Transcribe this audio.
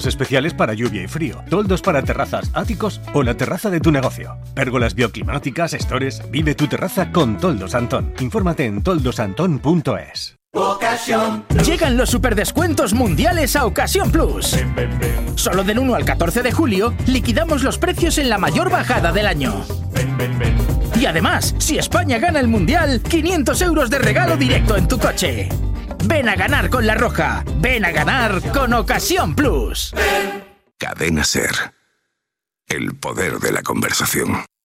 especiales para lluvia y frío, toldos para terrazas, áticos o la terraza de tu negocio. Pérgolas bioclimáticas, stores. Vive tu terraza con Toldos Antón. Infórmate en toldosantón.es. Ocasión. Llegan los superdescuentos mundiales a Ocasión Plus. Solo del 1 al 14 de julio liquidamos los precios en la mayor bajada del año. Y además, si España gana el mundial, 500 euros de regalo directo en tu coche. Ven a ganar con La Roja. Ven a ganar con Ocasión Plus. Cadena SER. El poder de la conversación.